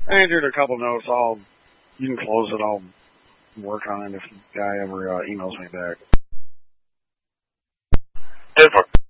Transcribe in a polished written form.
I entered a couple notes. You can close it. I'll work on it if the guy ever emails me back. 10-4.